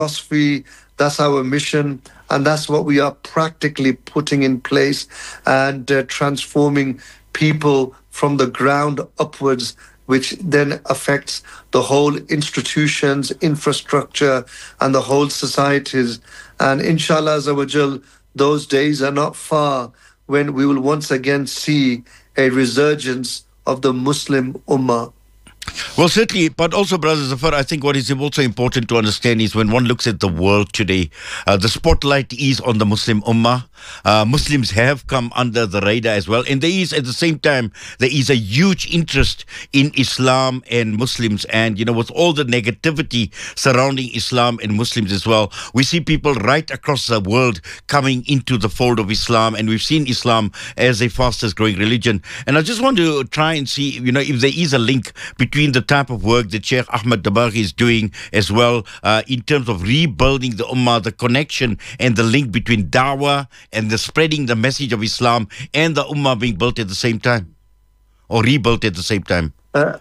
philosophy, that's our mission, and that's what we are practically putting in place and transforming people from the ground upwards, which then affects the whole institutions, infrastructure, and the whole societies. And inshallah, Azawajal, those days are not far when we will once again see a resurgence of the Muslim Ummah. Well, certainly, but also, Brother Zafar, I think what is also important to understand is when one looks at the world today, the spotlight is on the Muslim Ummah. Muslims have come under the radar as well. And there is, at the same time, there is a huge interest in Islam and Muslims. And, you know, with all the negativity surrounding Islam and Muslims as well, we see people right across the world coming into the fold of Islam. And we've seen Islam as a fastest growing religion. And I just want to try and see, you know, if there is a link between the type of work that Sheikh Ahmed Dabbagh is doing as well in terms of rebuilding the Ummah, the connection and the link between da'wah and the spreading the message of Islam and the Ummah being built at the same time or rebuilt at the same time.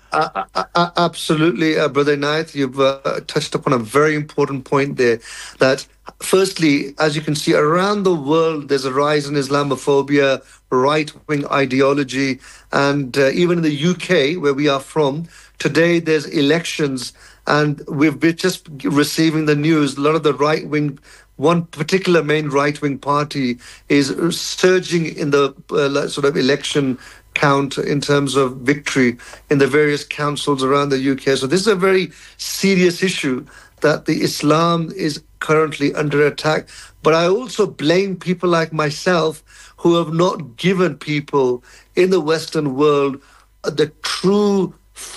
Absolutely, Brother Inayat, you've touched upon a very important point there, that firstly, as you can see, around the world, there's a rise in Islamophobia, right-wing ideology, and even in the UK, where we are from, today there's elections, and we've been just receiving the news, a lot of the right-wing, one particular main right-wing party is surging in the sort of election count in terms of victory in the various councils around the UK. So this is a very serious issue that the Islam is currently under attack. But I also blame people like myself who have not given people in the Western world the true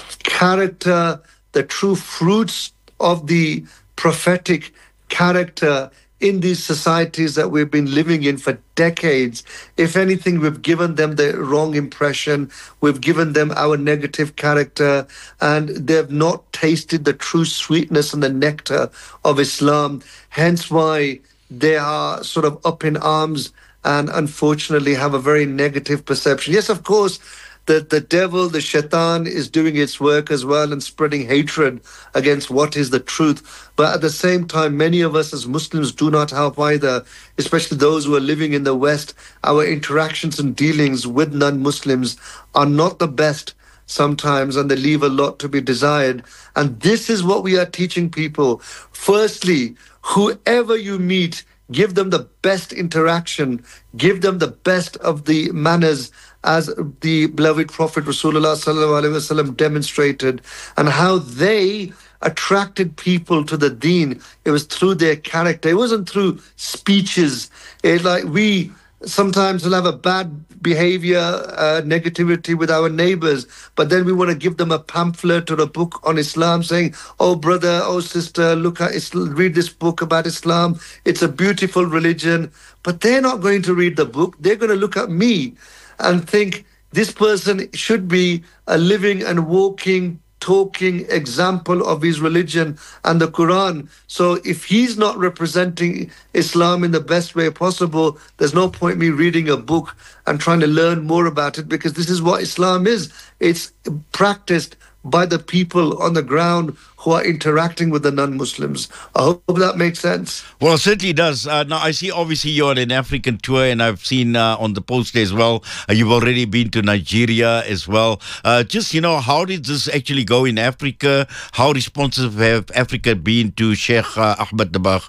character, the true fruits of the prophetic character in these societies that we've been living in for decades. If anything, we've given them the wrong impression, we've given them our negative character, and they've not tasted the true sweetness and the nectar of Islam. Hence why they are sort of up in arms and unfortunately have a very negative perception. Yes, of course, the devil, the shaitan, is doing its work as well and spreading hatred against what is the truth. But at the same time, many of us as Muslims do not help either, especially those who are living in the West. Our interactions and dealings with non-Muslims are not the best sometimes, and they leave a lot to be desired. And this is what we are teaching people. Firstly, whoever you meet, give them the best interaction, give them the best of the manners, as the beloved Prophet Rasulullah sallallahu alaihi wasallam demonstrated, and how they attracted people to the deen. It was through their character. It wasn't through speeches. Like we sometimes will have a bad behavior, negativity with our neighbors, but then we want to give them a pamphlet or a book on Islam saying, oh brother, oh sister, look at read this book about Islam. It's a beautiful religion. But they're not going to read the book. They're going to look at me and think this person should be a living and walking, talking example of his religion and the Quran. So if he's not representing Islam in the best way possible, there's no point me reading a book and trying to learn more about it, because this is what Islam is. It's practiced by the people on the ground who are interacting with the non-Muslims. I hope that makes sense. Well, it certainly does. Now, I see obviously you're on an African tour, and I've seen on the post as well, you've already been to Nigeria as well. Just, you know, how did this actually go in Africa? How responsive have Africa been to Sheikh Ahmed Dabbagh?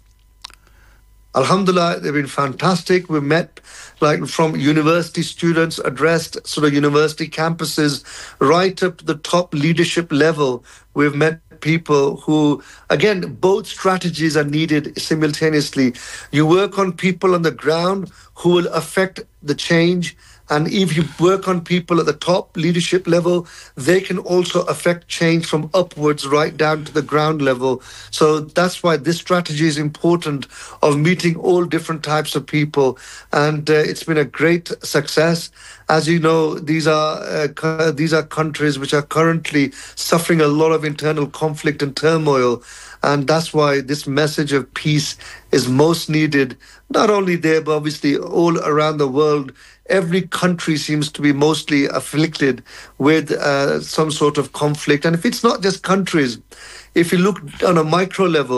Alhamdulillah, they've been fantastic. We met like from university students, addressed sort of university campuses, right up to the top leadership level. We've met people who, again, both strategies are needed simultaneously. You work on people on the ground who will affect the change. And if you work on people at the top leadership level, they can also affect change from upwards right down to the ground level. So that's why this strategy is important, of meeting all different types of people. And it's been a great success. As you know, these are countries which are currently suffering a lot of internal conflict and turmoil. And that's why this message of peace is most needed, not only there, but obviously all around the world. Every country seems to be mostly afflicted with some sort of conflict. And if it's not just countries, if you look on a micro level,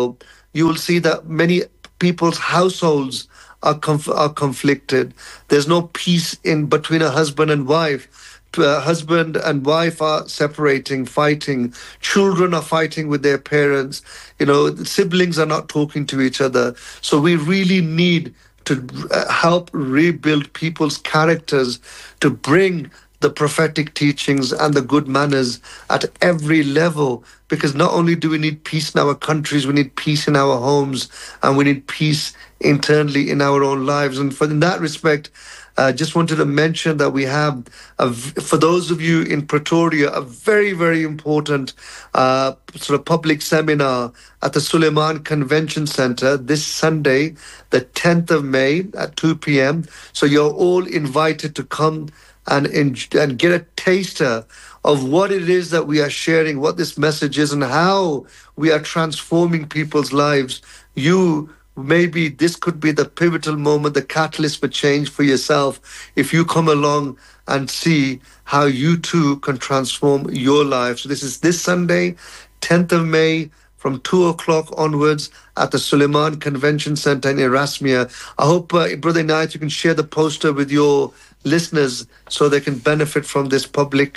you will see that many people's households are conflicted. There's no peace in between a husband and wife. Husband and wife are separating, fighting. Children are fighting with their parents. Siblings are not talking to each other. So we really need to help rebuild people's characters, to bring the prophetic teachings and the good manners at every level. Because not only do we need peace in our countries, we need peace in our homes, and we need peace internally in our own lives. And in that respect, I just wanted to mention that we have, for those of you in Pretoria, a very, very important sort of public seminar at the Suleiman Convention Center this Sunday, the 10th of May at 2 p.m. So you're all invited to come and get a taster of what it is that we are sharing, what this message is, and how we are transforming people's lives. Maybe this could be the pivotal moment, the catalyst for change for yourself, if you come along and see how you too can transform your life. So this is this Sunday, 10th of May, from 2 o'clock onwards at the Suleiman Convention Center in Erasmia. I hope, Brother Inayat, you can share the poster with your listeners so they can benefit from this public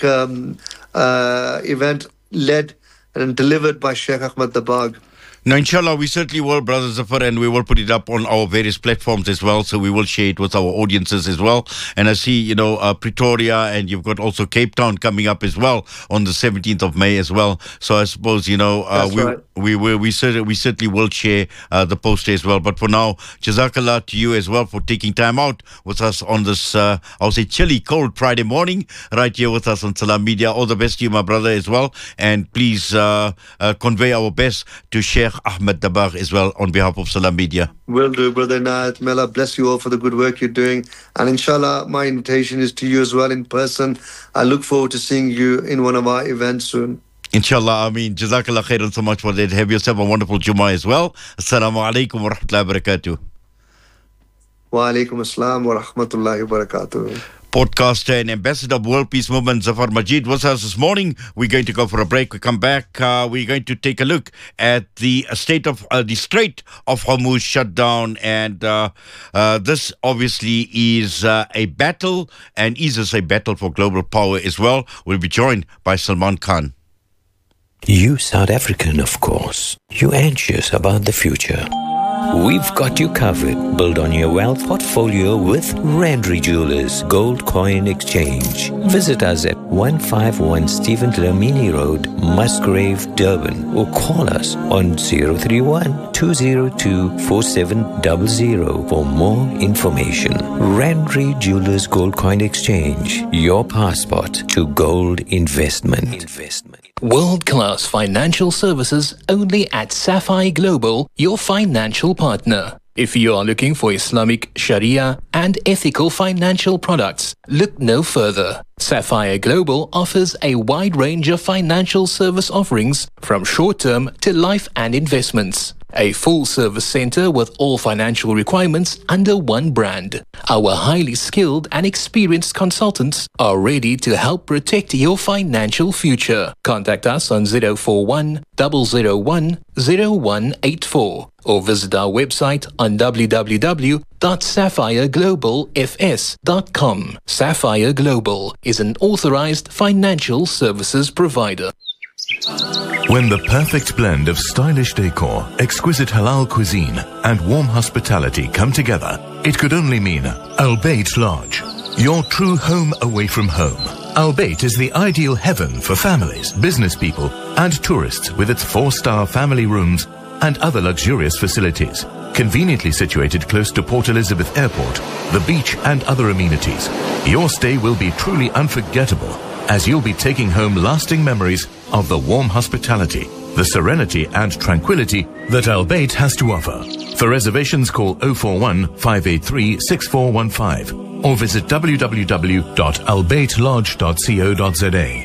event led and delivered by Sheikh Ahmed Dabag. Now, inshallah, we certainly will, Brother Zafar, and we will put it up on our various platforms as well, so we will share it with our audiences as well. And I see, Pretoria, and you've got also Cape Town coming up as well on the 17th of May as well. So I suppose, we certainly will share the poster as well. But for now, Jazakallah to you as well for taking time out with us on this, I'll say chilly, cold Friday morning, right here with us on Salam Media. All the best to you, my brother, as well. And please convey our best to Sheikh Ahmed Dabag as well on behalf of Salam Media. Will do, Brother Inayat. May Allah bless you all for the good work you're doing. And inshallah, my invitation is to you as well in person. I look forward to seeing you in one of our events soon. Inshallah, Ameen. Jazakallah khairan so much for that. Have yourself a wonderful Jummah as well. Assalamu alaikum wa rahmatullahi wa barakatuh. Wa alaikum assalam wa rahmatullahi wa barakatuh. Podcaster and ambassador of World Peace Movement, Zafar Majid, was us this morning. We're going to go for a break. We come back. We're going to take a look at the state of the Strait of Hormuz shutdown, and this obviously is a battle, and is a battle for global power as well. We'll be joined by Salman Khan. You South African, of course. You anxious about the future. We've got you covered. Build on your wealth portfolio with Randry Jewelers Gold Coin Exchange. Visit us at 151 Stephen Dlamini Road, Musgrave, Durban, or call us on 031-202-4700 for more information. Randry Jewelers Gold Coin Exchange, your passport to gold investment. World-class financial services only at Sapphire Global, your financial partner. If you are looking for Islamic, Sharia and ethical financial products, look no further. Sapphire Global offers a wide range of financial service offerings from short-term to life and investments. A full-service center with all financial requirements under one brand. Our highly skilled and experienced consultants are ready to help protect your financial future. Contact us on 041 001 0184 or visit our website on www.sapphireglobalfs.com. Sapphire Global is an authorized financial services provider. When the perfect blend of stylish decor, exquisite halal cuisine, and warm hospitality come together, it could only mean Al Bayt Lodge, your true home away from home. Al Bayt is the ideal heaven for families, business people, and tourists with its 4-star family rooms and other luxurious facilities. Conveniently situated close to Port Elizabeth Airport, the beach, and other amenities, your stay will be truly unforgettable, as you'll be taking home lasting memories of the warm hospitality, the serenity and tranquility that Al Bayt has to offer. For reservations, call 041 583 6415 or visit www.albaytlodge.co.za.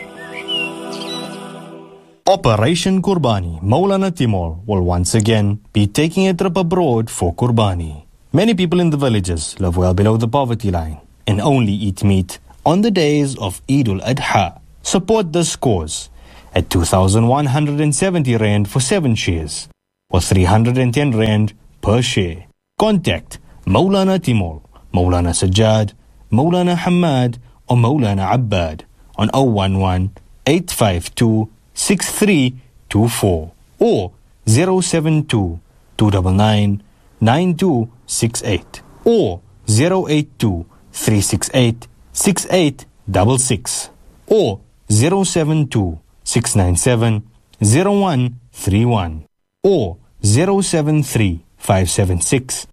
Operation Kurbani, Maulana Timur will once again be taking a trip abroad for Kurbani. Many people in the villages live well below the poverty line and only eat meat on the days of Eid al-Adha. Support this cause at 2,170 Rand for 7 shares. or 310 Rand per share. Contact Maulana Timur, Maulana Sajjad, Maulana Hamad or Maulana Abbad on 011 852 6324 or 072 299 9268 or 082 368 6866 or 072 697 0131 or 073 576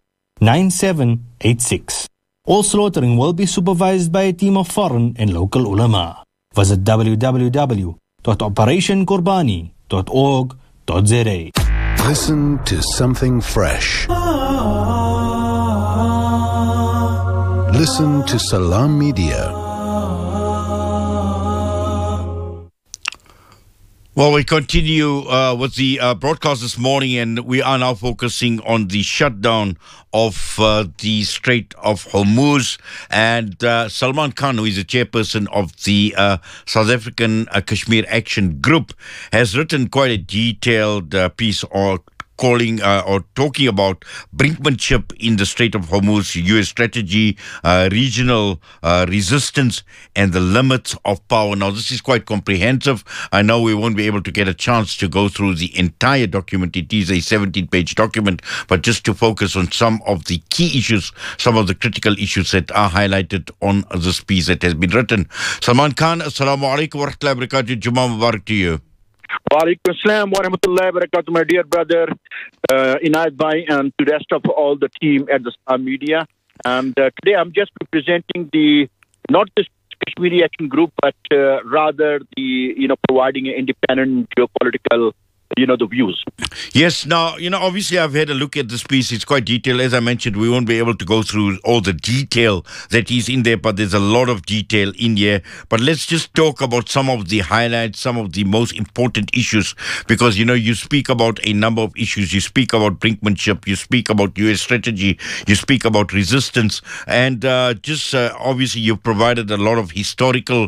9786. All slaughtering will be supervised by a team of foreign and local ulama. Visit www.operationqurbani.org.za. Listen to something fresh. Listen to Salam Media. Well, we continue with the broadcast this morning, and we are now focusing on the shutdown of the Strait of Hormuz. And Salman Khan, who is the chairperson of the South African Kashmir Action Group, has written quite a detailed piece or talking about brinkmanship in the Strait of Hormuz, U.S. strategy, regional resistance, and the limits of power. Now, this is quite comprehensive. I know we won't be able to get a chance to go through the entire document. It is a 17-page document, but just to focus on some of the key issues, some of the critical issues that are highlighted on this piece that has been written. Salman Khan, Assalamu alaikum wa rahmatullahi wa barakatuh. Jummah Mubarak to you. Wa alaikum assalam wa rahmatullahi wa barakatuh, my dear brother Inayat Bhai, and to the rest of all the team at the Star Media. And today I'm just representing not the Kashmiri Action Group, but rather providing an independent geopolitical the views. Yes. Now, obviously I've had a look at this piece. It's quite detailed. As I mentioned, we won't be able to go through all the detail that is in there, but there's a lot of detail in here. But let's just talk about some of the highlights, some of the most important issues, because, you speak about a number of issues. You speak about brinkmanship, you speak about U.S. strategy, you speak about resistance, and obviously you've provided a lot of historical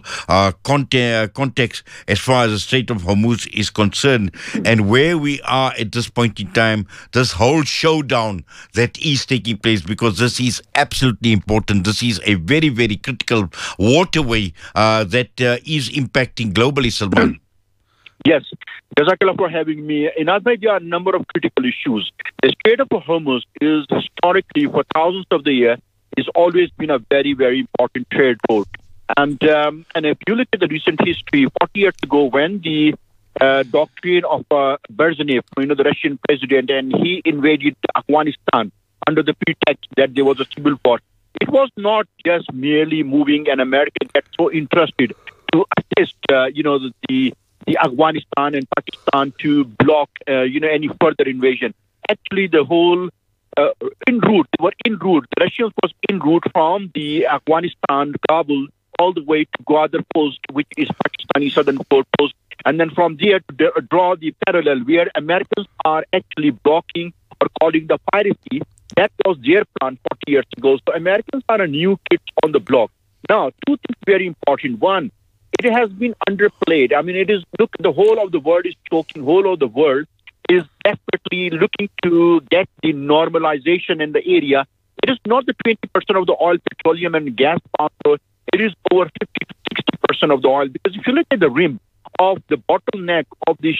context as far as the Strait of Hormuz is concerned, and where we are at this point in time, this whole showdown that is taking place, because this is absolutely important. This is a very, very critical waterway that is impacting globally, Salman. Yes. Jazakallah for having me. In Azerbaiján, there are a number of critical issues. The Strait of Hormuz is historically, for thousands of the years, has always been a very, very important trade route. And if you look at the recent history, 40 years ago, when the doctrine of Brezhnev, the Russian president, and he invaded Afghanistan under the pretext that there was a civil war. It was not just merely moving an American get so interested to assist, the Afghanistan and Pakistan to block, any further invasion. Actually, the whole en route. The Russians was en route from the Afghanistan, Kabul, all the way to Gwadar Post, which is Pakistani southern post. And then from there to draw the parallel where Americans are actually blocking or calling the piracy. That was their plan 40 years ago. So Americans are a new kid on the block. Now, two things very important. One, it has been underplayed. I mean, the whole of the world is choking. Whole of the world is desperately looking to get the normalization in the area. It is not the 20% of the oil, petroleum, and gas power. It is over 50 to 60% of the oil. Because if you look at the rim of the bottleneck of the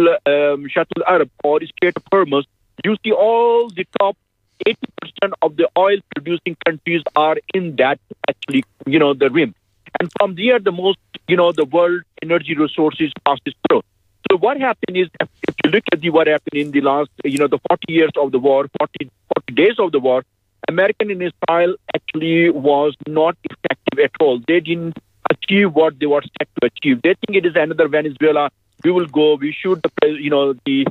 Shatul Arab or Strait of Hormuz, you see all the top 80% of the oil producing countries are in that actually, the rim. And from there, the most, the world energy resources passes through. So what happened is, if you look at what happened in the last, the 40 years of the war, 40 days of the war, American in Israel actually was not effective at all. They didn't achieve what they were set to achieve. They think it is another Venezuela. We will go, we shoot the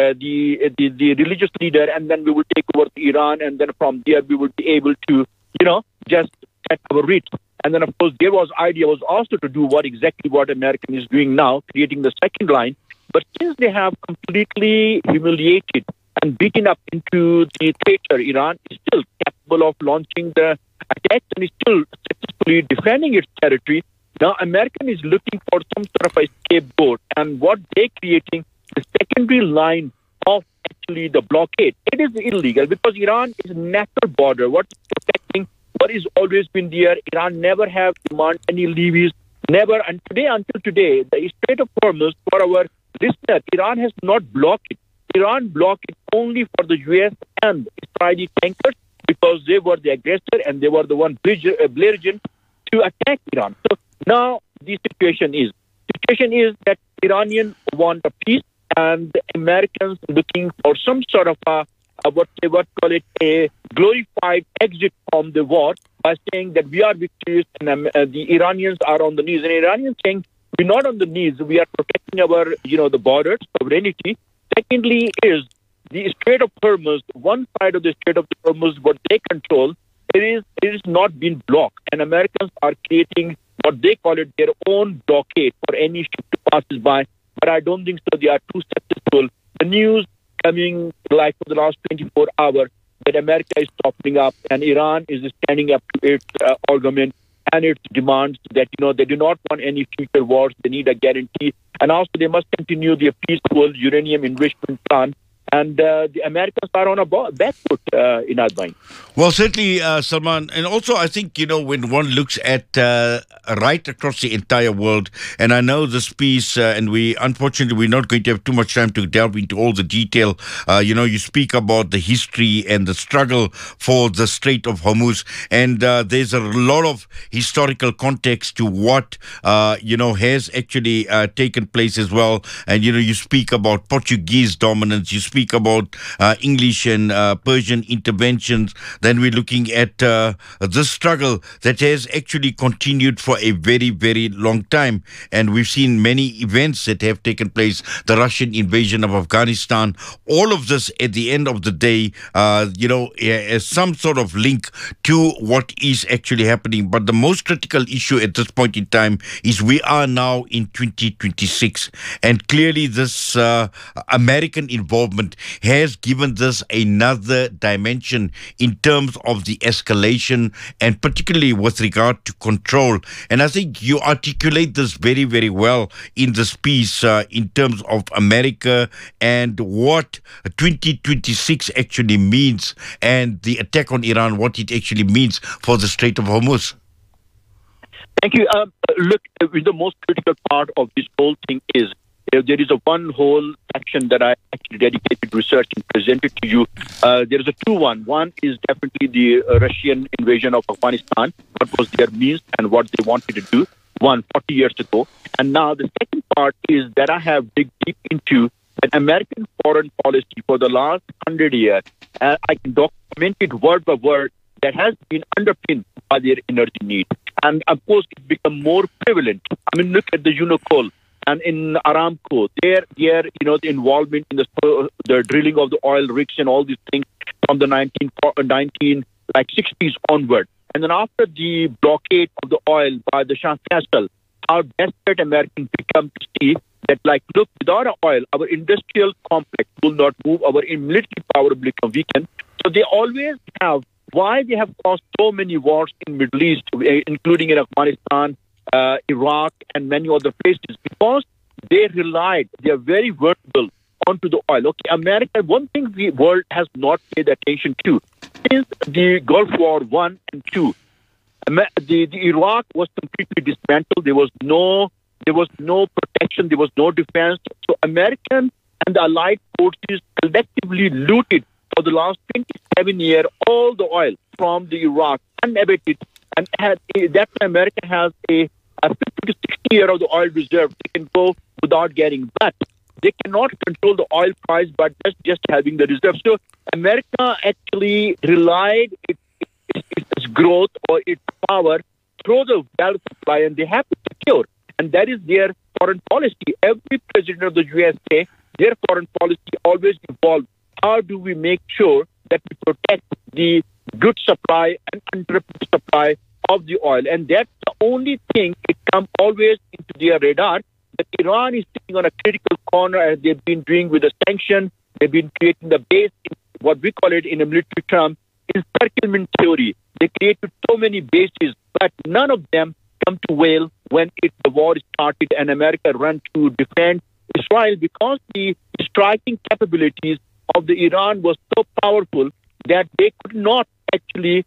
religious leader, and then we will take over Iran, and then from there we will be able to, just set our reach. And then, of course, their idea was also to do what American is doing now, creating the second line. But since they have completely humiliated and beaten up into the theater, Iran is still capable of launching the attacks and is still successfully defending its territory. Now, American is looking for some sort of a scapegoat. And what they're creating, the secondary line of actually the blockade. It is illegal because Iran is a natural border. What is protecting, what is always been there. Iran never have demand any levies, never. And today, until today, the Strait of Hormuz, for our listener, Iran has not blocked it. Iran blocked it only for the U.S. and Israeli tankers because they were the aggressor and they were the one belligerent to attack Iran. So now the situation is that Iranians want a peace and the Americans looking for some sort of a glorified exit from the war by saying that we are victorious and the Iranians are on the knees. And Iranians saying we're not on the knees. We are protecting our, the borders, sovereignty. Secondly is the Strait of Hormuz, one side of the Strait of Hormuz, what they control, it is not being blocked. And Americans are creating what they call it their own blockade for any ship to pass by. But I don't think so. They are too successful. The news coming like for the last 24 hours that America is topping up and Iran is standing up to its argument and its demands that, they do not want any future wars. They need a guarantee. And also they must continue their peaceful uranium enrichment plan. And the Americans are on a back foot in Advain. Well, certainly, Salman. And also, I think, when one looks at right across the entire world, and I know this piece, and unfortunately, we're not going to have too much time to delve into all the detail. You speak about the history and the struggle for the Strait of Hormuz. And there's a lot of historical context to what, has actually taken place as well. And, you speak about Portuguese dominance, you speak about English and Persian interventions. Then we're looking at the struggle that has actually continued for a very, very long time. And we've seen many events that have taken place, the Russian invasion of Afghanistan. All of this, at the end of the day, has some sort of link to what is actually happening. But the most critical issue at this point in time is we are now in 2026. And clearly this American involvement has given this another dimension in terms of the escalation and particularly with regard to control. And I think you articulate this very, very well in this piece in terms of America and what 2026 actually means and the attack on Iran, what it actually means for the Strait of Hormuz. Thank you. Look, the most critical part of this whole thing is there is a one whole section that I actually dedicated research and presented to you. There is a two-one. One is definitely the Russian invasion of Afghanistan, what was their means and what they wanted to do 40 years ago. And now the second part is that I have digged deep into an American foreign policy for the last 100 years. I can document it word by word that has been underpinned by their energy need. And of course, it's become more prevalent. I mean, look at the Unocal. And in Aramco, their the involvement in the drilling of the oil rigs and all these things from the 1960s onward. And then after the blockade of the oil by the Shah Faisal, how desperate Americans become to see that, look, without oil, our industrial complex will not move, our military power will become weakened. So they always have, why they have caused so many wars in Middle East, including in Afghanistan, Iraq and many other places, because they are very vulnerable onto the oil. Okay, America, one thing the world has not paid attention to since the Gulf War I and II. The Iraq was completely dismantled. There was no protection. There was no defense. So American and the Allied forces collectively looted for the last 27 years all the oil from the Iraq unabated. And that America has a 50 to 60 year of the oil reserve. They can go without getting that. They cannot control the oil price, but just having the reserve. So America actually relied its growth or its power through the well supply, and they have to secure. And that is their foreign policy. Every president of the USA, their foreign policy always involves how do we make sure that we protect the good supply and uninterrupted supply of the oil. And that's the only thing it comes always into their radar, that Iran is sitting on a critical corner as they've been doing with the sanction. They've been creating the base, what we call it in a military term, encirclement theory. They created so many bases, but none of them come to well when the war started and America ran to defend Israel, because the striking capabilities of the Iran was so powerful that they could not actually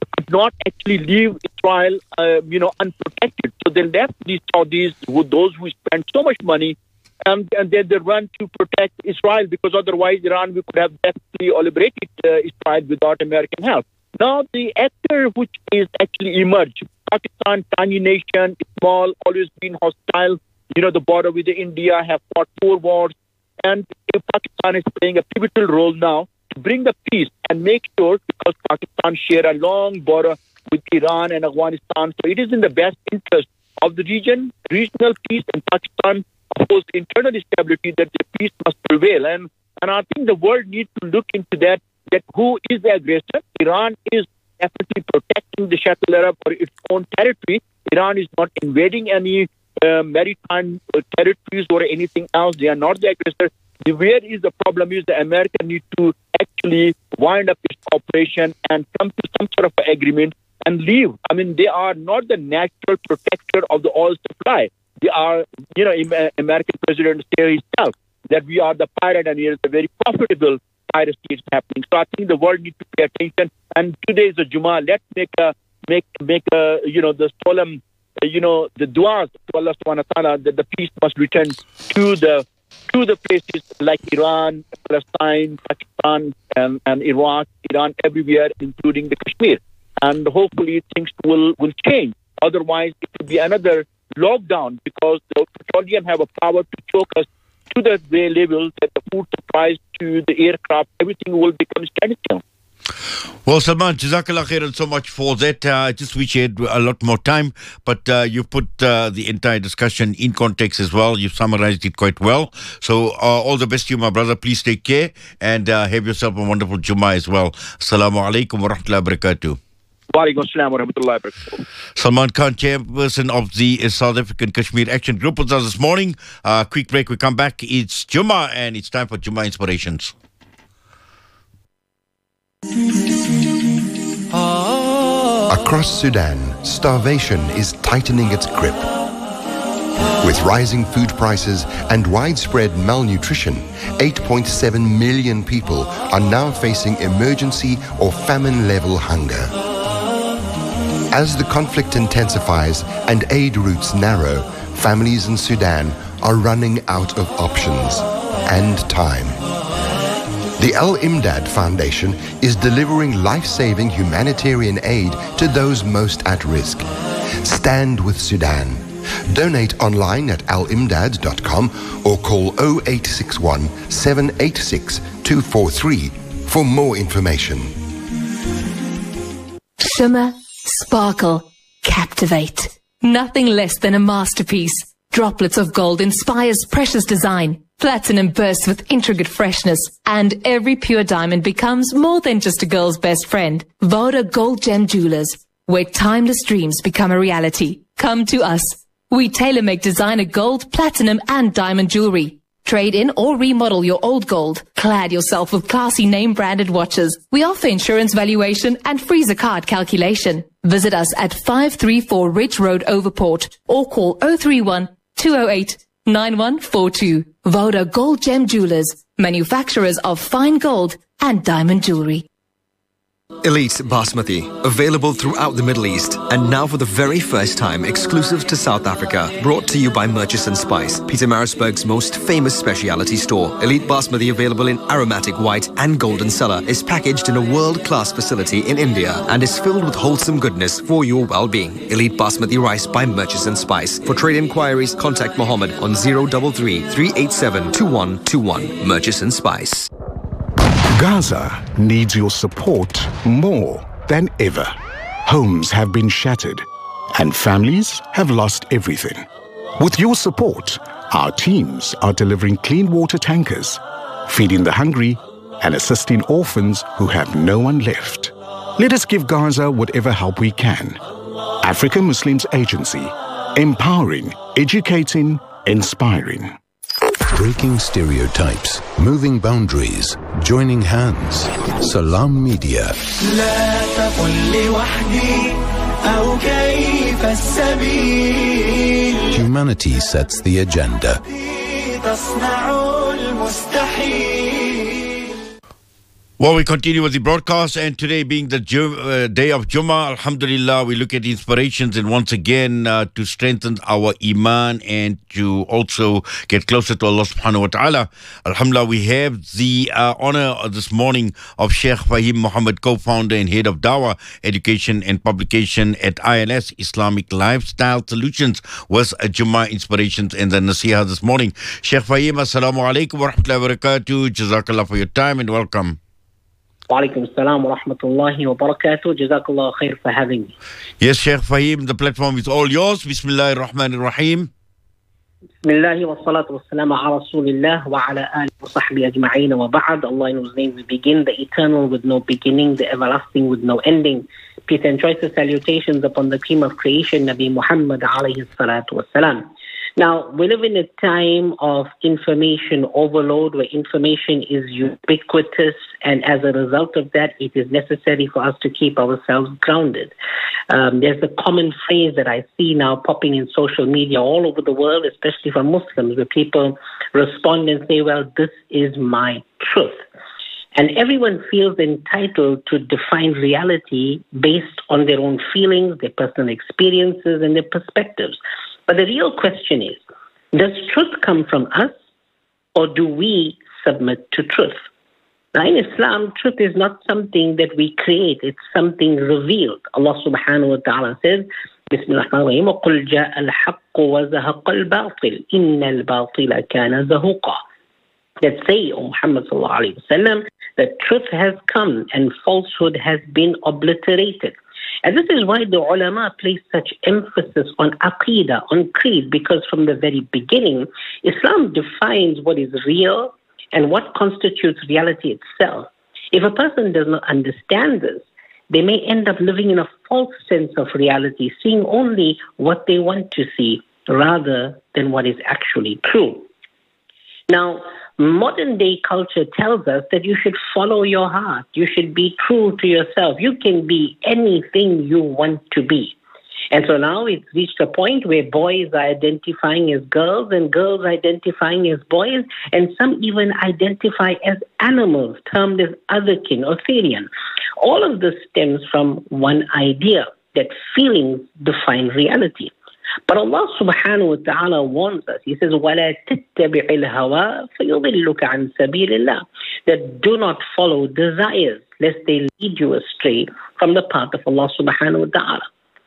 leave Israel, unprotected. So they left these Saudis, those who spent so much money, and then they run to protect Israel, because otherwise Iran we could have definitely liberated Israel without American help. Now the actor which is actually emerged, Pakistan, tiny nation, small, always been hostile. The border with India, have fought 4 wars, and Pakistan is playing a pivotal role now to bring the peace and make sure, because Pakistan share a long border with Iran and Afghanistan, so it is in the best interest of the regional peace, and Pakistan opposed internal stability, that the peace must prevail. And I think the world needs to look into that who is the aggressor. Iran is definitely protecting the Shuttle Arab for its own territory. Iran is not invading any maritime territories or anything else. They are not the aggressor. Where is the problem is the America need to actually wind up its operation and come to some sort of agreement and leave. I mean, they are not the natural protector of the oil supply. They are, American president said himself that we are the pirate, and it is a very profitable piracy is happening. So I think the world needs to pay attention. And today is the Jummah. Let's make the solemn, the du'as to Allah subhanahu wa ta'ala that the peace must return to the places like Iran, Palestine, Pakistan, and Iraq, Iran, everywhere, including the Kashmir. And hopefully things will change. Otherwise, it will be another lockdown, because the petroleum have a power to choke us to the level that the food supplies to the aircraft, everything will become standstill. Well, Salman, Jazakallah khairan so much for that. I just wish you had a lot more time, but you put the entire discussion in context as well. You summarized it quite well. So all the best to you, my brother. Please take care and have yourself a wonderful Jummah as well. Assalamu alaikum wa rahmatullahi wa barakatuh. Salman Khan, chairperson of the South African Kashmir Action Group, with us this morning. Quick break, we come back. It's Jummah and it's time for Jummah Inspirations. Across Sudan, starvation is tightening its grip. With rising food prices and widespread malnutrition, 8.7 million people are now facing emergency or famine-level hunger. As the conflict intensifies and aid routes narrow, families in Sudan are running out of options and time. The Al-Imdad Foundation is delivering life-saving humanitarian aid to those most at risk. Stand with Sudan. Donate online at alimdad.com or call 0861 786 243 for more information. Shimmer, sparkle, captivate. Nothing less than a masterpiece. Droplets of gold inspires precious design. Platinum bursts with intricate freshness, and every pure diamond becomes more than just a girl's best friend. Voda Gold Gem Jewelers, where timeless dreams become a reality. Come to us. We tailor-make designer gold, platinum, and diamond jewelry. Trade in or remodel your old gold. Clad yourself with classy name-branded watches. We offer insurance valuation and free zakat calculation. Visit us at 534 Ridge Road, Overport, or call 031 208 9142. Voda Gold Gem Jewelers, manufacturers of fine gold and diamond jewelry. Elite Basmati, available throughout the Middle East, and now for the very first time exclusive to South Africa, brought to you by Murchison Spice, Pietermaritzburg's most famous specialty store. Elite Basmati, available in aromatic white and golden cellar, is packaged in a world-class facility in India and is filled with wholesome goodness for your well-being. Elite Basmati rice by Murchison Spice. For trade inquiries, contact Mohammed on 033 387 2121. Murchison Spice. Gaza needs your support more than ever. Homes have been shattered and families have lost everything. With your support, our teams are delivering clean water tankers, feeding the hungry and assisting orphans who have no one left. Let us give Gaza whatever help we can. African Muslims Agency, empowering, educating, inspiring. Breaking stereotypes, moving boundaries, joining hands. Salam Media. Humanity sets the agenda. Well, we continue with the broadcast, and today being the day of Jummah, alhamdulillah, we look at inspirations and once again to strengthen our iman and to also get closer to Allah subhanahu wa ta'ala. Alhamdulillah, we have the honor this morning of Sheikh Fahim Muhammad, co-founder and head of Dawah Education and Publication at ILS, Islamic Lifestyle Solutions, with Jummah inspirations and the Nasiha this morning. Sheikh Fahim, assalamu alaikum wa rahmatullahi wa barakatuh. Jazakallah for your time and welcome. Wa alaikum assalam wa rahmatullahi wa barakatuh. Jazakallah khair for having me. Yes, Sheikh Fahim, the platform is all yours. Bismillahir Rahmanir Rahim. Bismillah wa salatu wa salam ala Rasulillah wa ala alihi wa sahbihi ajma'een wa ba'd. Allah in whose name we begin, the eternal with no beginning, the everlasting with no ending. Peace and choicest salutations upon the cream of creation, Nabi Muhammad alayhi salatu wa salam. Now, we live in a time of information overload where information is ubiquitous, and as a result of that, it is necessary for us to keep ourselves grounded. There's a common phrase that I see now popping in social media all over the world, especially for Muslims, where people respond and say, well, this is my truth. And everyone feels entitled to define reality based on their own feelings, their personal experiences, and their perspectives. But the real question is, does truth come from us or do we submit to truth? Now in Islam, truth is not something that we create, it's something revealed. Allah subhanahu wa ta'ala says, Bismillahirrahmanirrahim, وَقُلْ جَاءَ الْحَقُّ وَزَهَقَ الْبَاطِلِ إِنَّ الْبَاطِلَ كَانَ زَهُوقًا. That say, O Muhammad sallallahu alayhi wa sallam, that truth has come and falsehood has been obliterated. And this is why the ulama place such emphasis on aqeedah, on creed, because from the very beginning, Islam defines what is real and what constitutes reality itself. If a person does not understand this, they may end up living in a false sense of reality, seeing only what they want to see rather than what is actually true. Now, modern day culture tells us that you should follow your heart. You should be true to yourself. You can be anything you want to be. And so now it's reached a point where boys are identifying as girls and girls identifying as boys, and some even identify as animals, termed as otherkin or Therian. All of this stems from one idea, that feelings define reality. But Allah subhanahu wa ta'ala warns us. He says, وَلَا تَتَّبِعِ الْهَوَىٰ فَيُضِلُّكَ عَنْ سَبِيلِ اللَّهِ. That do not follow desires, lest they lead you astray from the path of Allah subhanahu wa ta'ala.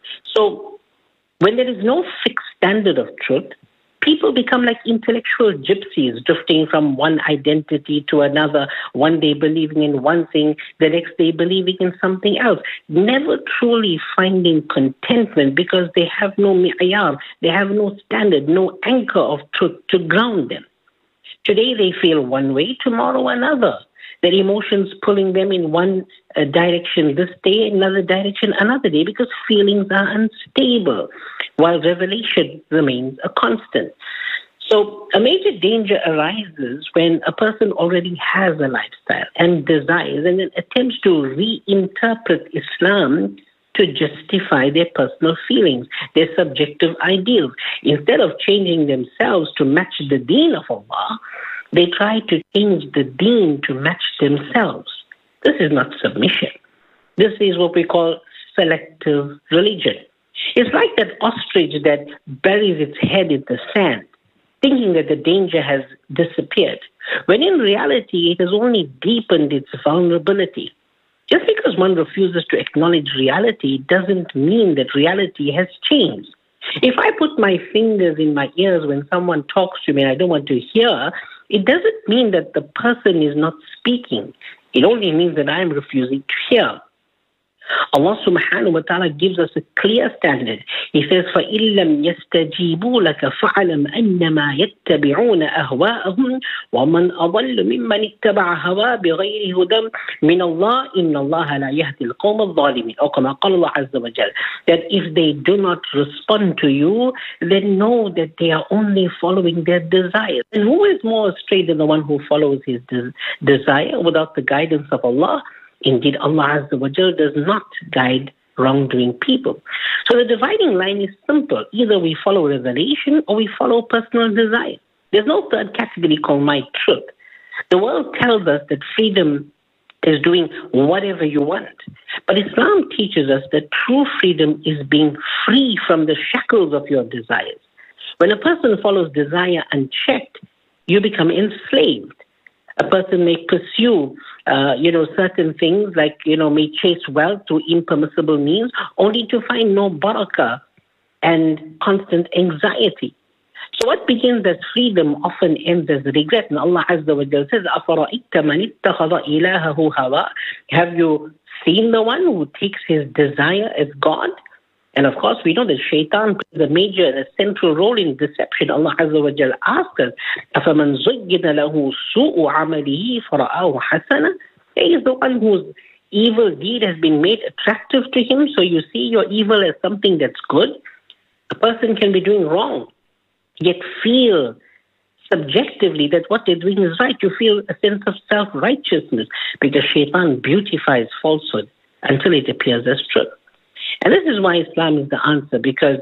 So, when there is no fixed standard of truth, people become like intellectual gypsies, drifting from one identity to another, one day believing in one thing, the next day believing in something else, never truly finding contentment because they have no mi'yar, they have no standard, no anchor of truth to ground them. Today they feel one way, tomorrow another. Their emotions pulling them in one direction this day, another direction another day, because feelings are unstable, while revelation remains a constant. So a major danger arises when a person already has a lifestyle and desires and then attempts to reinterpret Islam to justify their personal feelings, their subjective ideals. Instead of changing themselves to match the deen of Allah, they try to change the deen to match themselves. This is not submission. This is what we call selective religion. It's like that ostrich that buries its head in the sand, thinking that the danger has disappeared, when in reality it has only deepened its vulnerability. Just because one refuses to acknowledge reality doesn't mean that reality has changed. If I put my fingers in my ears when someone talks to me and I don't want to hear, it doesn't mean that the person is not speaking. It only means that I am refusing to hear. Allah subhanahu wa ta'ala gives us a clear standard. He says, فَإِن لَمْ يَسْتَجِيبُوا لَكَ فَاعْلَمْ أَنَّمَا يَتَّبِعُونَ أَهْوَاءَهُمْ وَمَنْ أَضَلُّ مِمَّنِ اتَّبَعَ هَوَاهُ بِغَيْرِ هُدًى مِنَ اللَّهِ إِنَّ اللَّهَ لَا يَهْدِي الْقَوْمَ الظَّالِمِينَ. Or كما قال الله عز وجل, that if they do not respond to you, then know that they are only following their desires. And who is more astray than the one who follows his desire without the guidance of Allah? Indeed, Allah Azza wa Jal does not guide wrongdoing people. So the dividing line is simple. Either we follow revelation or we follow personal desire. There's no third category called my truth. The world tells us that freedom is doing whatever you want. But Islam teaches us that true freedom is being free from the shackles of your desires. When a person follows desire unchecked, you become enslaved. A person may pursue, certain things like, may chase wealth through impermissible means, only to find no barakah and constant anxiety. So what begins as freedom often ends as regret. And Allah Azza wa Jalla says, أَفَرَأَيْتَ مَنِ اتَّخَذَ إِلَهَهُ هَوَاهُ. Have you seen the one who takes his desire as God? And of course, we know that shaitan plays a major and a central role in deception. Allah Azza wa Jalla asks us, أَفَمَنْ زُيِّنَ لَهُ سُوءُ عَمَلِهِ فَرَآهُ حَسَنًا. He is the one whose evil deed has been made attractive to him, so you see your evil as something that's good. A person can be doing wrong, yet feel subjectively that what they're doing is right. You feel a sense of self-righteousness because shaitan beautifies falsehood until it appears as truth. And this is why Islam is the answer, because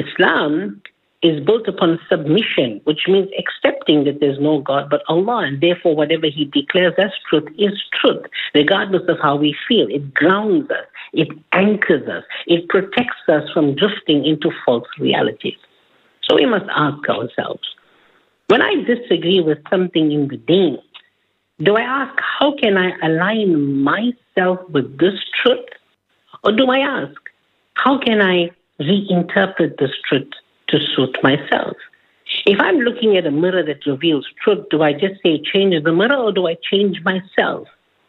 Islam is built upon submission, which means accepting that there's no God but Allah, and therefore whatever He declares as truth is truth, regardless of how we feel. It grounds us, it anchors us, it protects us from drifting into false realities. So we must ask ourselves, when I disagree with something in the deen, do I ask, how can I align myself with this truth? Or do I ask, how can I reinterpret this truth to suit myself? If I'm looking at a mirror that reveals truth, do I just say change the mirror, or do I change myself?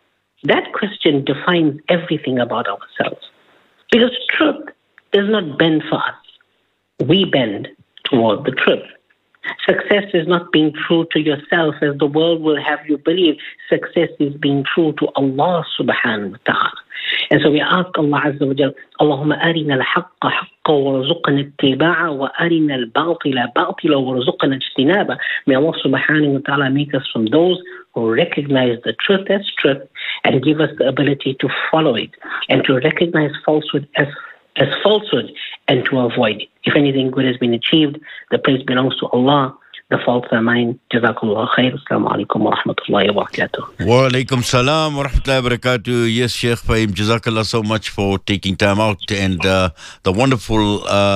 That question defines everything about ourselves. Because truth does not bend for us. We bend toward the truth. Success is not being true to yourself, as the world will have you believe. Success is being true to Allah subhanahu wa ta'ala. And so we ask Allah Azza wa Jalla, Allahumma arina al-haqqa haqqa warzuqna ittiba'a wa arina al-batila batila warzuqna ijtinaba. May Allah subhanahu wa ta'ala make us from those who recognize the truth as truth and give us the ability to follow it and to recognize falsehood as falsehood and to avoid it. If anything good has been achieved, the praise belongs to Allah. The faults are mine. Jazakallah khair. Assalamu alaikum wa rahmatullahi wa barakatuh. Wa alaikum salam wa rahmatullahi wa barakatuh. Yes, Sheikh Fahim, Jazakallah so much for taking time out and the wonderful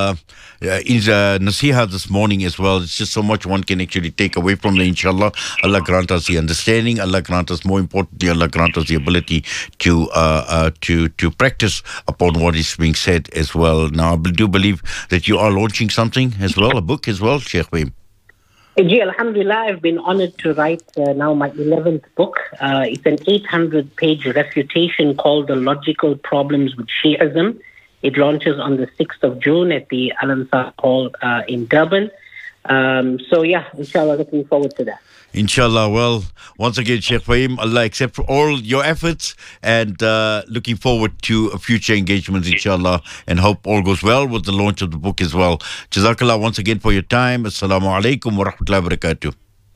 nasiha this morning as well. It's just so much one can actually take away from there, inshallah. Allah grant us the understanding. Allah grant us, more importantly, Allah grant us the ability to practice upon what is being said as well. Now, I do believe that you are launching something as well, a book as well, Sheikh Fahim. Alhamdulillah, I've been honored to write now my 11th book. It's an 800-page refutation called The Logical Problems with Shi'ism. It launches on the 6th of June at the Al-Ansar Hall in Durban. Inshallah, looking forward to that. Inshallah. Well, once again, Sheikh Fahim, Allah accept all your efforts and looking forward to future engagements, inshallah, and hope all goes well with the launch of the book as well. Jazakallah once again for your time. Assalamu alaikum wa rahmatullahi wa barakatuh.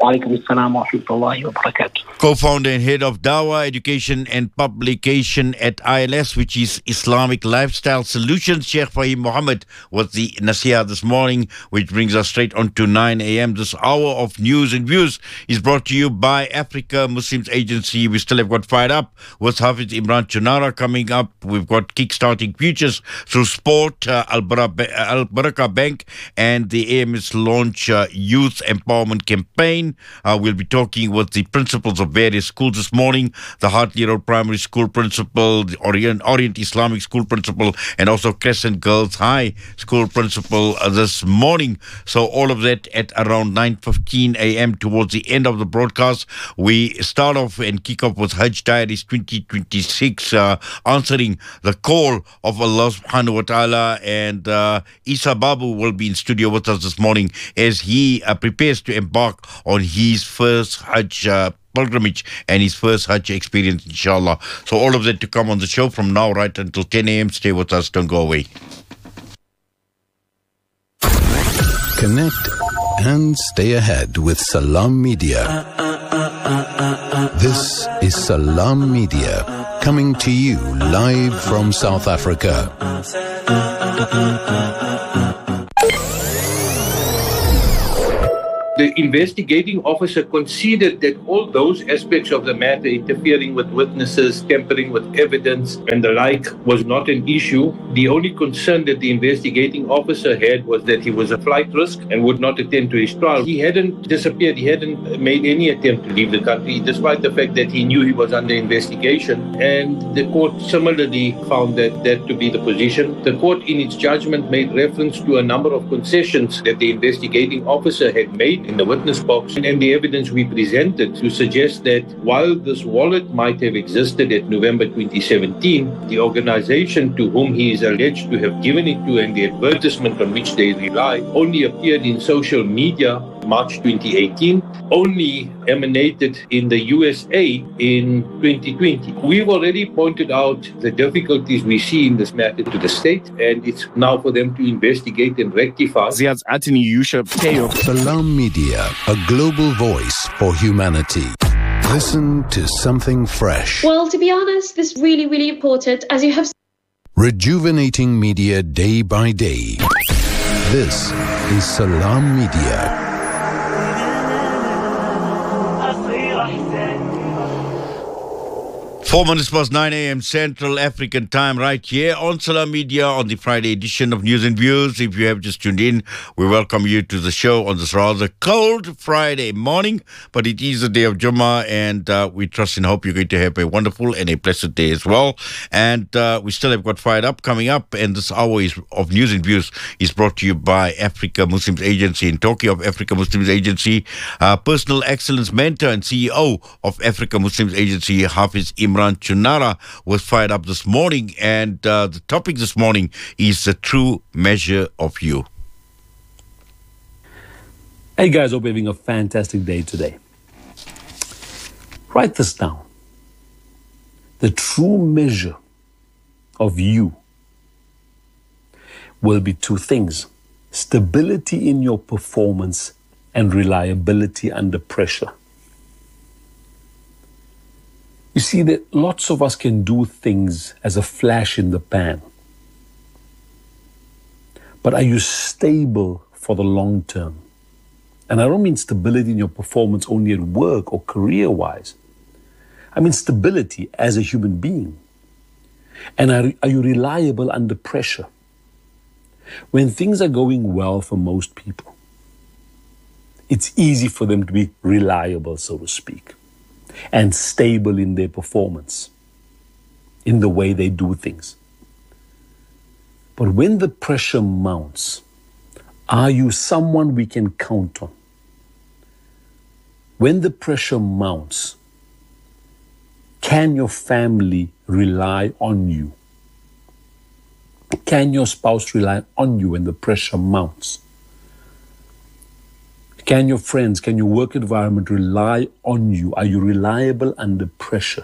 Co-founder and head of Dawah Education and Publication at ILS, which is Islamic Lifestyle Solutions, Sheikh Fahim Mohammed, was the Nasiha this morning, which brings us straight on to 9 a.m. This hour of news and views is brought to you by Africa Muslims Agency. We still have got Fired Up with Hafiz Imran Chunara coming up. We've got Kickstarting Futures through Sport, Al Barakah Bank, and the AMS Launch Youth Empowerment Campaign. We'll be talking with the principals of various schools this morning, the Hartley Road Primary School principal, the Orient Islamic School principal, and also Crescent Girls High School principal this morning. So all of that at around 9:15 a.m. towards the end of the broadcast. We start off and kick off with Hajj Diaries 2026, answering the call of Allah subhanahu wa ta'ala, and Isa Babu will be in studio with us this morning as he prepares to embark on his first Hajj pilgrimage and his first Hajj experience, inshallah. So all of that to come on the show from now right until 10 a.m. Stay with us, don't go away. Connect and stay ahead with Salam Media. This is Salam Media, coming to you live from South Africa. The investigating officer considered that all those aspects of the matter, interfering with witnesses, tampering with evidence, and the like, was not an issue. The only concern that the investigating officer had was that he was a flight risk and would not attend to his trial. He hadn't disappeared. He hadn't made any attempt to leave the country, despite the fact that he knew he was under investigation. And the court similarly found that to be the position. The court, in its judgment, made reference to a number of concessions that the investigating officer had made in the witness box and the evidence we presented to suggest that while this wallet might have existed at November 2017, the organization to whom he is alleged to have given it to and the advertisement on which they rely only appeared in social media March 2018, only emanated in the USA in 2020. We've already pointed out the difficulties we see in this matter to the state, and it's now for them to investigate and rectify. Salam Media, a global voice for humanity. Listen to something fresh. Well, to be honest, this is really, really important, as you have. Rejuvenating media day by day. This is Salam Media. 4 minutes past 9 a.m. Central African Time, right here on Salam Media on the Friday edition of News and Views. If you have just tuned in, we welcome you to the show on this rather cold Friday morning, but it is the day of Jummah, and we trust and hope you're going to have a wonderful and a blessed day as well. And we still have got Fired Up coming up, and this hour of News and Views is brought to you by Africa Muslims Agency. In Tokyo of Africa Muslims Agency, personal excellence mentor and CEO of Africa Muslims Agency, Hafiz Imran Chunara, was fired up this morning, and the topic this morning is the true measure of you. Hey guys, hope you're having a fantastic day today. Write this down. The true measure of you will be two things: stability in your performance and reliability under pressure. You see that lots of us can do things as a flash in the pan. But are you stable for the long term? And I don't mean stability in your performance only at work or career-wise. I mean stability as a human being. And are you reliable under pressure? When things are going well for most people, it's easy for them to be reliable, so to speak, and stable in their performance, in the way they do things. But when the pressure mounts, are you someone we can count on? When the pressure mounts, can your family rely on you? Can your spouse rely on you when the pressure mounts? Can your friends, can your work environment rely on you? Are you reliable under pressure?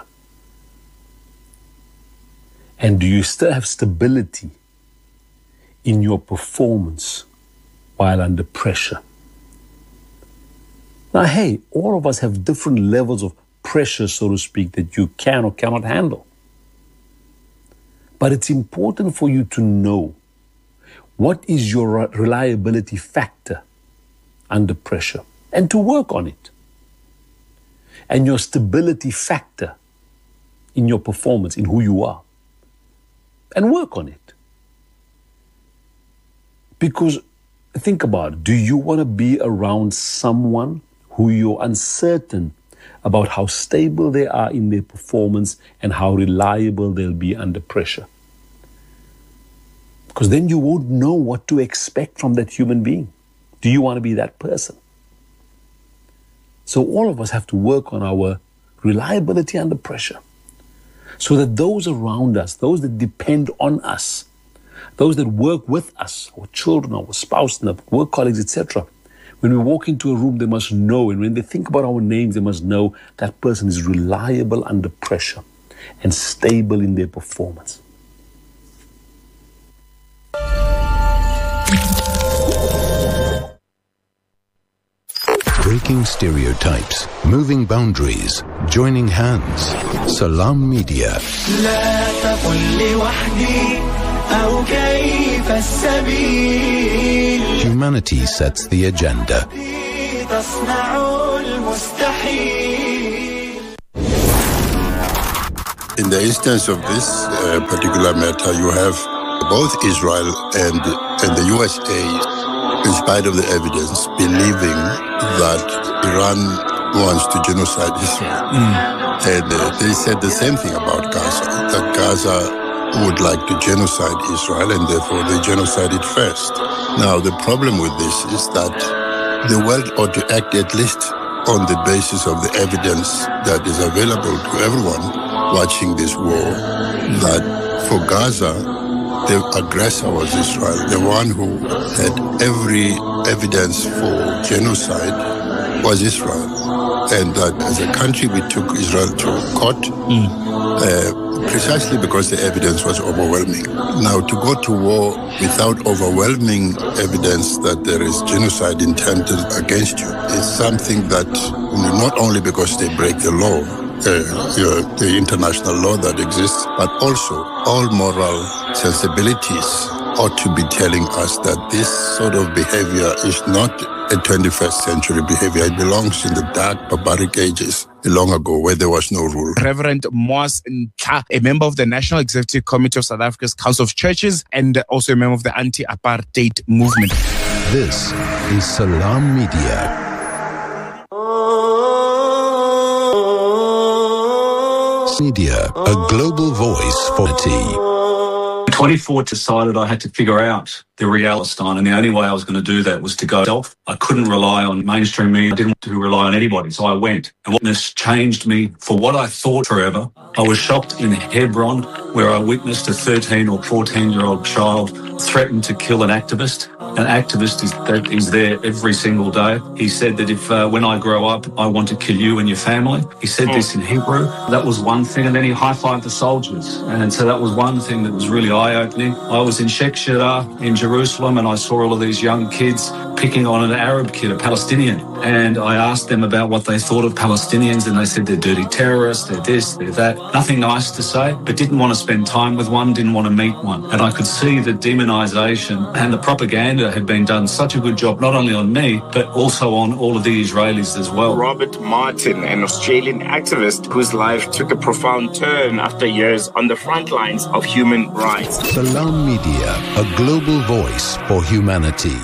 And do you still have stability in your performance while under pressure? Now, hey, all of us have different levels of pressure, so to speak, that you can or cannot handle. But it's important for you to know what is your reliability factor under pressure and to work on it. And your stability factor in your performance, in who you are, and work on it. Because think about it, do you want to be around someone who you're uncertain about how stable they are in their performance and how reliable they'll be under pressure? Because then you won't know what to expect from that human being. Do you want to be that person? So all of us have to work on our reliability under pressure so that those around us, those that depend on us, those that work with us, our children, our spouse, our work colleagues, etc., when we walk into a room, they must know, and when they think about our names, they must know that person is reliable under pressure and stable in their performance. Breaking stereotypes, moving boundaries, joining hands. Salam Media. Humanity sets the agenda. In the instance of this particular matter, you have both Israel and the USA, in spite of the evidence, believing that Iran wants to genocide Israel. And they said the same thing about Gaza, that Gaza would like to genocide Israel and therefore they genocided first. Now, the problem with this is that the world ought to act at least on the basis of the evidence that is available to everyone watching this war, that for Gaza, the aggressor was Israel. The one who had every evidence for genocide was Israel. And that as a country, we took Israel to court precisely because the evidence was overwhelming. Now, to go to war without overwhelming evidence that there is genocide intended against you is something that, not only because they break the law, the international law that exists, but also all moral sensibilities ought to be telling us that this sort of behavior is not a 21st century behavior. It belongs in the dark barbaric ages long ago where there was no rule. Reverend Moas Ntla, a member of the National Executive Committee of South Africa's Council of Churches and also a member of the anti-apartheid movement. This is Salam Media. Media, a global voice for tea. 24 decided I had to figure out the reality, and the only way I was going to do that was to go self. I couldn't rely on mainstream media. I didn't want to rely on anybody, so I went. And what this changed me for what I thought forever. I was shocked in Hebron, where I witnessed a 13 or 14-year-old child threaten to kill an activist. An activist is there every single day. He said that if when I grow up, I want to kill you and your family. He said this in Hebrew. That was one thing. And then he high-fived the soldiers. And so that was one thing that was really eye-opening. I was in Sheikh Jarrah in Jerusalem, and I saw all of these young kids picking on an Arab kid, a Palestinian. And I asked them about what they thought of Palestinians, and they said they're dirty terrorists, they're this, they're that. Nothing nice to say, but didn't want to spend time with one, didn't want to meet one. And I could see the demonization and the propaganda had been done such a good job, not only on me, but also on all of the Israelis as well. Robert Martin, an Australian activist whose life took a profound turn after years on the front lines of human rights. Salam Media, a global voice for humanity.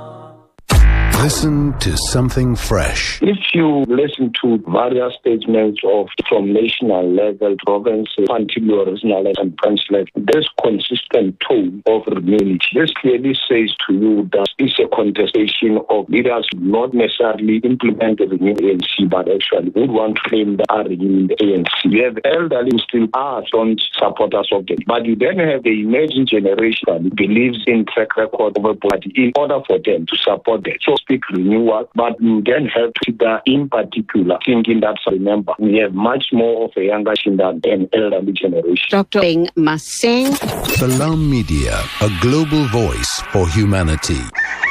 Listen to something fresh. If you listen to various statements from national level, provinces, Antigua, regional and branch level, there's consistent tone of immunity. This clearly says to you that it's a contestation of leaders not necessarily implemented the new ANC, but actually would want to claim that are in the ANC. You have elderly who still are staunch supporters of them. But you then have the emerging generation that believes in track record of a party in order for them to support them. So renewal, but you then have to consider in particular thinking that, remember, we have much more of a younger than an elderly generation. Dr. Maseng. Salam Media, a global voice for humanity.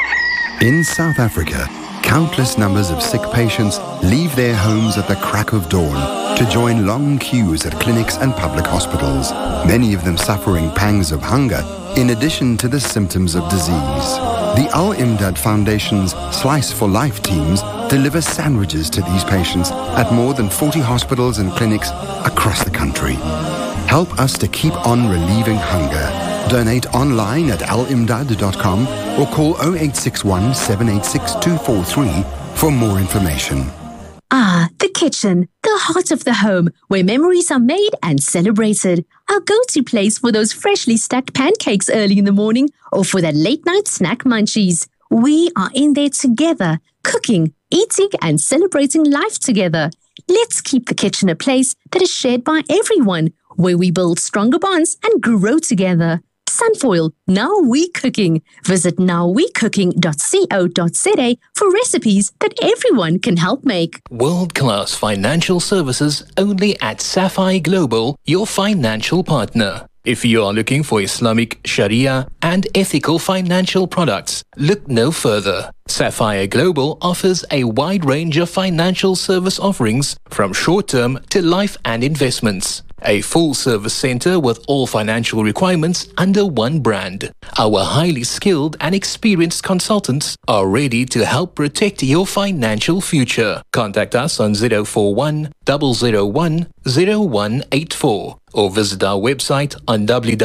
In South Africa, countless numbers of sick patients leave their homes at the crack of dawn to join long queues at clinics and public hospitals, many of them suffering pangs of hunger in addition to the symptoms of disease. The Al-Imdad Foundation's Slice for Life teams deliver sandwiches to these patients at more than 40 hospitals and clinics across the country. Help us to keep on relieving hunger. Donate online at alimdad.com or call 0861 786 243 for more information. Ah, the kitchen, the heart of the home, where memories are made and celebrated. Our go-to place for those freshly stacked pancakes early in the morning or for that late-night snack munchies. We are in there together, cooking, eating and celebrating life together. Let's keep the kitchen a place that is shared by everyone, where we build stronger bonds and grow together. Sunfoil, Now We Cooking. Visit nowwecooking.co.za for recipes that everyone can help make. World-class financial services only at Sapphire Global, your financial partner. If you are looking for Islamic Sharia and ethical financial products, look no further. Sapphire Global offers a wide range of financial service offerings from short-term to life and investments. a full-service center with all financial requirements under one brand. Our highly skilled and experienced consultants are ready to help protect your financial future. Contact us on 041 001 0184 or visit our website on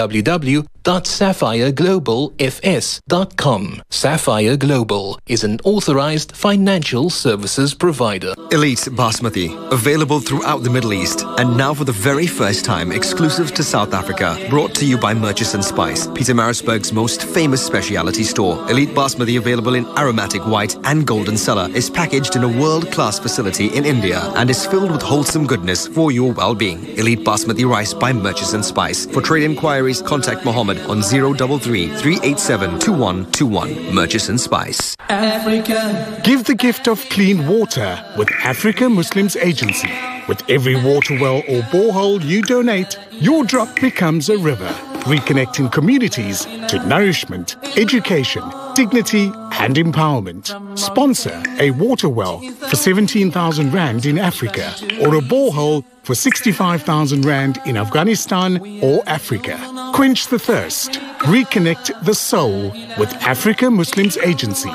www.sapphireglobalfs.com. Sapphire Global is an authorized financial services provider. Elite Basmati, available throughout the Middle East, and now for the very first time exclusive to South Africa. Brought to you by Murchison Spice, Pietermaritzburg's most famous specialty store. Elite Basmati, available in aromatic white and golden cellar, is packaged in a world-class facility in India and is filled with wholesome goodness for your well-being. Elite Basmati rice by Murchison Spice. For trade inquiries, contact Mohammed on 033 387 2121. Murchison Spice. Africa. Give the gift of clean water with Africa Muslims Agency. With every water well or borehole you donate, your drop becomes a river, reconnecting communities to nourishment, education, dignity and empowerment. Sponsor a water well for 17,000 Rand in Africa or a borehole for 65,000 Rand in Afghanistan or Africa. Quench the thirst. Reconnect the soul with Africa Muslims Agency.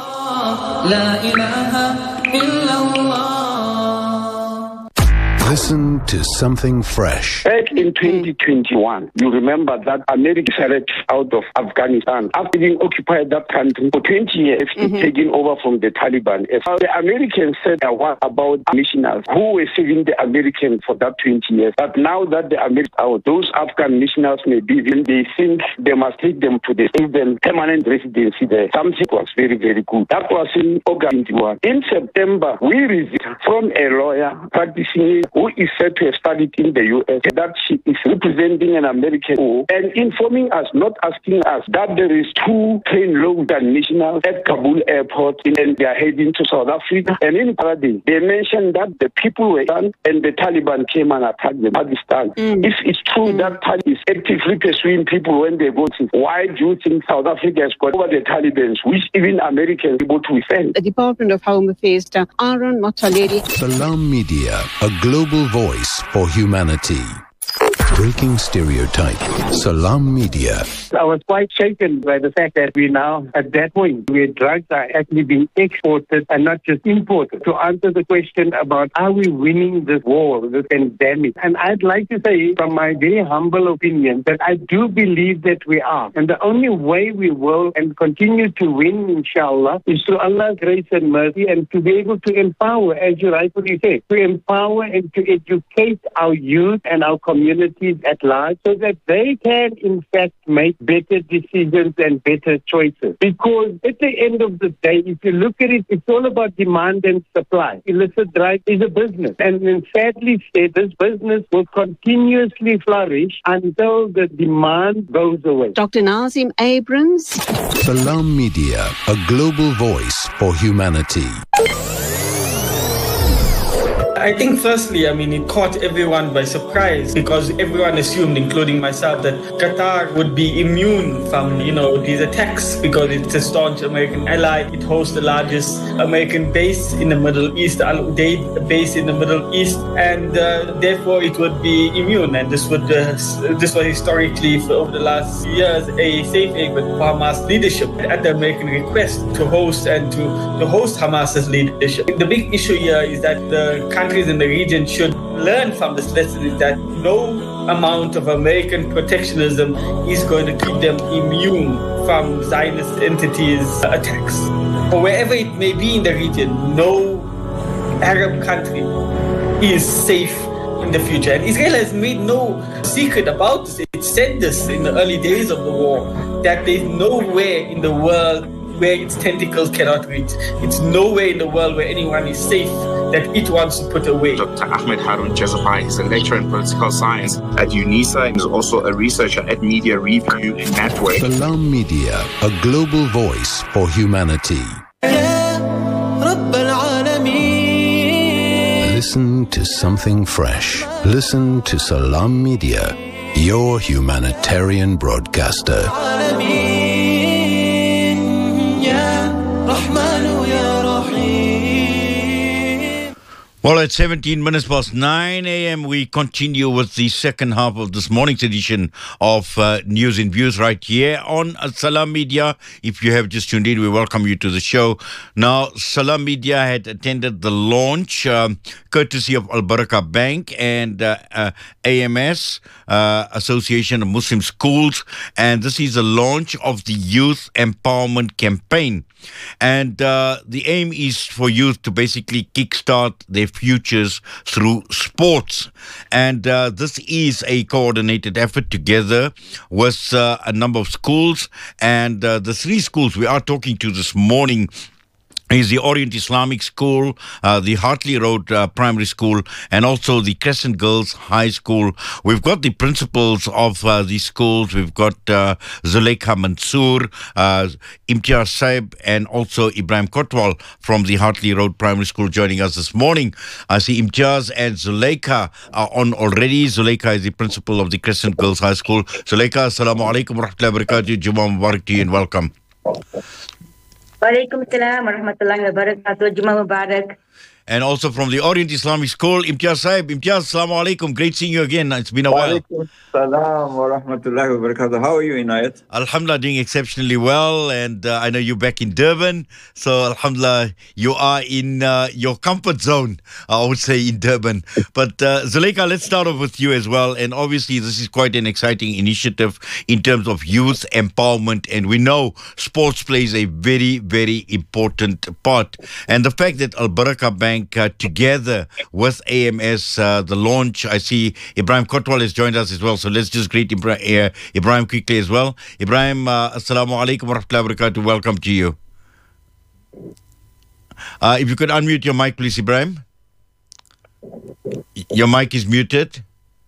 Listen to something fresh. Back in 2021, you remember that America fled out of Afghanistan after being occupied that country for 20 years, taking over from the Taliban. The Americans said about missionaries who were serving the Americans for that 20 years. But now that the Americans are out, those Afghan missionaries may be, they think they must take them to the permanent residency there. Something was very, very good. That was in August 21. In September, we received from a lawyer practicing who is said to have studied in the U.S. that she is representing an American and informing us, not asking us, that there is 2 plane loads and missionaries at Kabul airport and they are heading to South Africa. And in Paradise, they mentioned that the people were done and the Taliban came and attacked them. Pakistan. If it's true that Taliban is actively pursuing people when they go to, why do you think South Africa has got over the Taliban, which even Americans are able to defend? The Department of Home Affairs, Aaron Motsoaledi. Salam Media, a global voice for humanity. Breaking stereotype. Salam Media. I was quite shaken by the fact that we're now at that point where drugs are actually being exported and not just imported. To answer the question about are we winning this war, this pandemic, and I'd like to say from my very humble opinion that I do believe that we are. And the only way we will and continue to win, inshallah, is through Allah's grace and mercy and to be able to empower, as you rightfully said, to empower and to educate our youth and our communities at large so that they can in fact make better decisions and better choices. Because at the end of the day, if you look at it, it's all about demand and supply. Illicit drug is a business. And then sadly said, this business will continuously flourish until the demand goes away. Dr. Nazim Abrams. Salam Media, a global voice for humanity. I think firstly, it caught everyone by surprise because everyone assumed, including myself, that Qatar would be immune from, these attacks because it's a staunch American ally. It hosts the largest American base in the Middle East, Al Udeid base in the Middle East, and therefore it would be immune. And this was historically for over the last years a safe haven for Hamas leadership at the American request to host Hamas's leadership. The big issue here is that the countries in the region should learn from this lesson is that no amount of American protectionism is going to keep them immune from Zionist entities' attacks. Or wherever it may be in the region, no Arab country is safe in the future. And Israel has made no secret about this. It said this in the early days of the war, that there's nowhere in the world where its tentacles cannot reach. It's nowhere in the world where anyone is safe that it wants to put away. Dr. Ahmed Harun Jezabai is a lecturer in political science at UNISA and is also a researcher at Media Review Network. Salam Media, a global voice for humanity. Listen to something fresh. Listen to Salam Media, your humanitarian broadcaster. Well, at 17 minutes past 9 a.m., we continue with the second half of this morning's edition of News and Views right here on Salam Media. If you have just tuned in, we welcome you to the show. Now, Salam Media had attended the launch, courtesy of Al Barakah Bank and AMS, Association of Muslim Schools. And this is the launch of the Youth Empowerment Campaign. And the aim is for youth to basically kickstart their futures through sports. And this is a coordinated effort together with a number of schools. And the three schools we are talking to this morning is the Orient Islamic School, the Hartley Road Primary School, and also the Crescent Girls High School. We've got the principals of these schools. We've got Zuleika Mansoor, Imtiaz Saib, and also Ibrahim Kotwal from the Hartley Road Primary School joining us this morning. I see Imtiaz and Zuleika are on already. Zuleika is the principal of the Crescent Girls High School. Zuleika, assalamu alaikum wa rahmatullahi wa barakatuh. Jummah Mubarak to you and welcome. Walaikum salam wa rahmatullahi wa barakatuh. Jummah Mubarak. And also from the Orient Islamic School, Imtiaz Saib. Imtiaz, assalamu alaikum. Great seeing you again. It's been a while. Walaikum salam wa rahmatullahi wa barakatuh. How are you, Inayat? Alhamdulillah, doing exceptionally well. And I know you're back in Durban. So, alhamdulillah, you are in your comfort zone, I would say, in Durban. But Zuleika, let's start off with you as well. And obviously, this is quite an exciting initiative in terms of youth empowerment. And we know sports plays a very, very important part. And the fact that Al Barakah Bank together with AMS, the launch, I see Ibrahim Kotwal has joined us as well. So let's just greet Ibrahim quickly as well. Ibrahim, assalamu alaikum wa rahmatullahi wa barakatuh. Welcome to you. If you could unmute your mic, please, Ibrahim. Your mic is muted.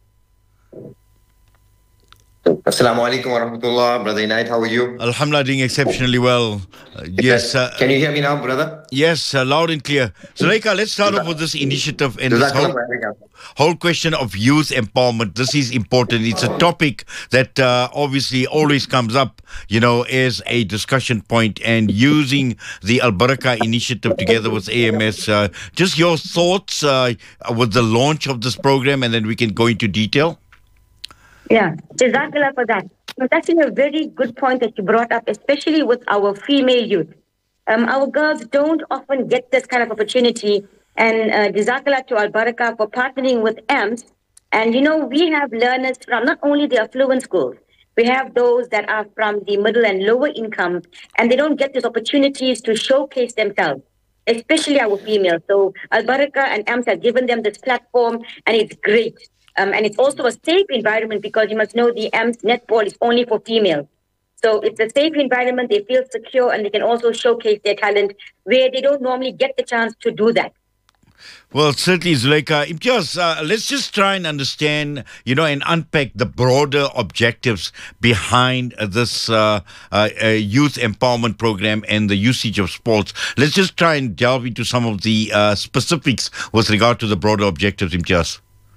Assalamu alaikum wa rahmatullah. Brother Inayat, how are you? Alhamdulillah, doing exceptionally well. Yes. Can you hear me now, brother? Yes, loud and clear. Zuleika, let's start off with this initiative and this whole question of youth empowerment. This is important. It's a topic that obviously always comes up, you know, as a discussion point, and using the Al Barakah initiative together with AMS. Just your thoughts with the launch of this program, and then we can go into detail. Yeah, Jazakallah for that. It's actually a very good point that you brought up, especially with our female youth. Our girls don't often get this kind of opportunity, and Jazakallah to Al Barakah for partnering with AMS. And you know, we have learners from not only the affluent schools, we have those that are from the middle and lower income, and they don't get these opportunities to showcase themselves, especially our females. So Al Barakah and AMS have given them this platform, and it's great. And it's also a safe environment, because you must know the AMS netball is only for females. So it's a safe environment. They feel secure, and they can also showcase their talent where they don't normally get the chance to do that. Well, certainly, Zuleika. Imtiaz, let's just try and understand, you know, and unpack the broader objectives behind this youth empowerment program and the usage of sports. Let's just try and delve into some of the specifics with regard to the broader objectives, Imtiaz.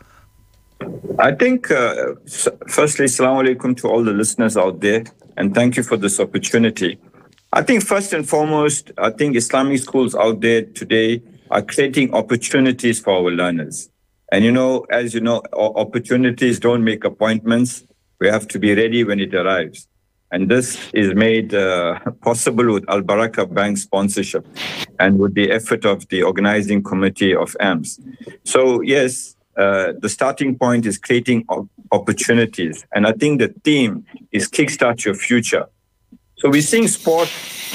I think, firstly, Assalamu alaikum to all the listeners out there, and thank you for this opportunity. I think first and foremost, I think Islamic schools out there today are creating opportunities for our learners. And you know, as you know, opportunities don't make appointments. We have to be ready when it arrives. And this is made possible with Al Barakah Bank sponsorship and with the effort of the organizing committee of AMS. So yes, the starting point is creating opportunities. And I think the theme is Kickstart Your Future. So we're seeing sport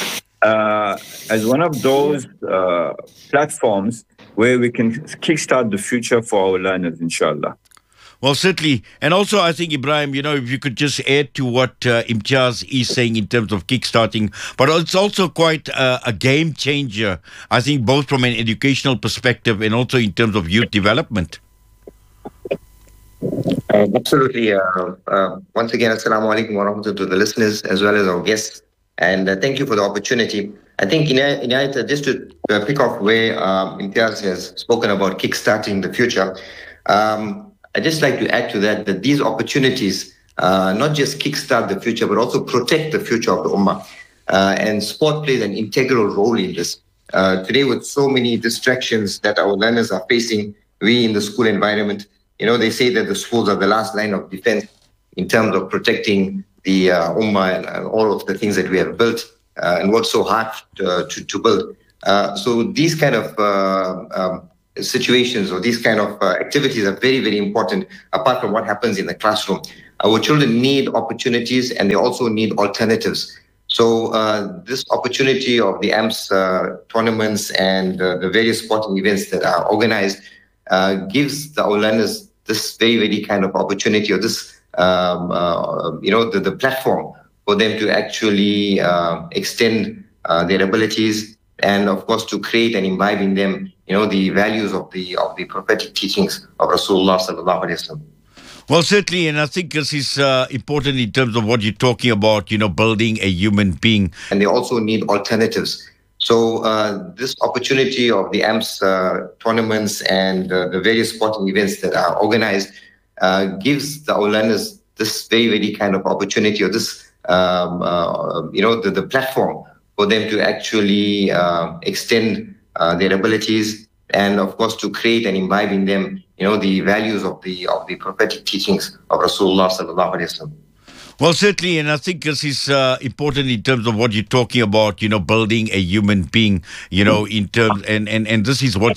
as one of those platforms where we can kickstart the future for our learners, inshallah. Well, certainly. And also, I think, Ibrahim, you know, if you could just add to what Imtiaz is saying in terms of kickstarting, but it's also quite a game changer, I think, both from an educational perspective and also in terms of youth development. Absolutely. Once again, assalamu alaikum wa rahmatullahi to the listeners as well as our guests. And thank you for the opportunity. I think, Inayat, just to pick off where Imtiaz has spoken about kickstarting the future, I'd just like to add to that these opportunities not just kickstart the future, but also protect the future of the Ummah. And sport plays an integral role in this. Today, with so many distractions that our learners are facing, we in the school environment, they say that the schools are the last line of defense in terms of protecting the Ummah and all of the things that we have built and worked so hard to build. So these kind of situations or these kind of activities are very, very important apart from what happens in the classroom. Our children need opportunities and they also need alternatives. So this opportunity of the AMPS tournaments and the various sporting events that are organized gives our learners this very, very kind of opportunity or this, the platform for them to actually extend their abilities and, of course, to create and imbibe in them, the values of the prophetic teachings of Rasulullah sallallahu alaihi wasallam. Well, certainly, and I think this is important in terms of what you're talking about, building a human being. And they also need alternatives. So this opportunity of the AMPS tournaments and the various sporting events that are organized gives our learners this very, very kind of opportunity or this, the platform for them to actually extend their abilities and, of course, to create and imbibe in them, the values of the prophetic teachings of Rasulullah sallallahu alaihi wasallam. Well, certainly, and I think this is important in terms of what you're talking about, building a human being, in terms, and this is what